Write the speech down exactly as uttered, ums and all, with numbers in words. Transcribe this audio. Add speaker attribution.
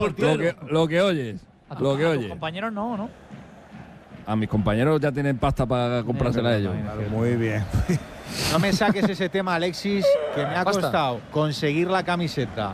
Speaker 1: Lo que, lo que oyes.
Speaker 2: A tu-
Speaker 1: Lo que
Speaker 2: a tus
Speaker 1: oyes.
Speaker 2: compañeros no, ¿no?
Speaker 1: A mis compañeros ya tienen pasta para comprársela a ellos.
Speaker 3: Muy bien.
Speaker 4: No me saques ese tema, Alexis, que me ha
Speaker 5: Basta.
Speaker 4: costado conseguir la camiseta